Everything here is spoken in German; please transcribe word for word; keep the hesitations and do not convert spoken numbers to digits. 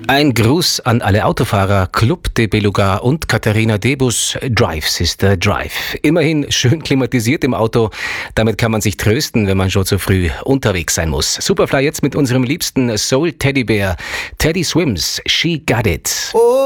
Ein Gruß an alle Autofahrer, Club de Beluga und Katharina Debus, Drive Sister Drive. Immerhin schön klimatisiert im Auto, damit kann man sich trösten, wenn man schon zu früh unterwegs sein muss. Superfly jetzt mit unserem liebsten Soul Teddybär, Teddy Swims, She Got It. Oh.